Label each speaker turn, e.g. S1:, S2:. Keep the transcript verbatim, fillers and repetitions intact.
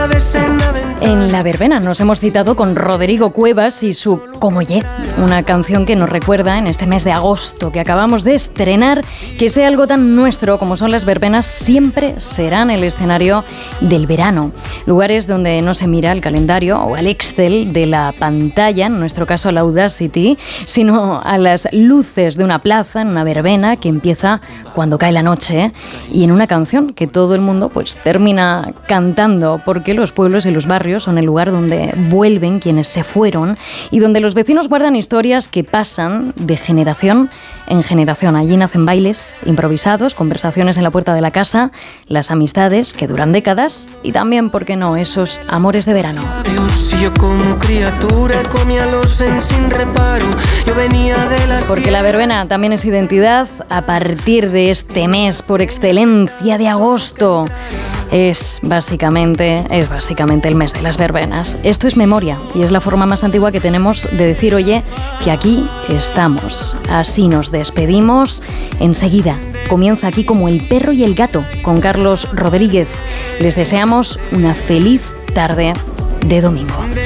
S1: En La Verbena nos hemos citado con Rodrigo Cuevas y su Como Ye, una canción que nos recuerda en este mes de agosto que acabamos de estrenar que sea algo tan nuestro como son las verbenas siempre serán el escenario del verano. Lugares donde no se mira al calendario o al Excel de la pantalla, en nuestro caso al Audacity, sino a las luces de una plaza en una verbena que empieza cuando cae la noche y en una canción que todo el mundo pues termina cantando porque los pueblos y los barrios son el lugar donde vuelven quienes se fueron y donde los vecinos guardan historias que pasan de generación en generación. Allí nacen bailes improvisados, conversaciones en la puerta de la casa, las amistades que duran décadas y también, ¿por qué no?, esos amores de verano. Porque la verbena también es identidad a partir de este mes por excelencia de agosto. Es básicamente, es básicamente el mes de las verbenas. Esto es memoria y es la forma más antigua que tenemos de decir, oye, que aquí estamos. Así nos despedimos. Enseguida comienza Aquí como el perro y el gato con Carlos Rodríguez. Les deseamos una feliz tarde de domingo.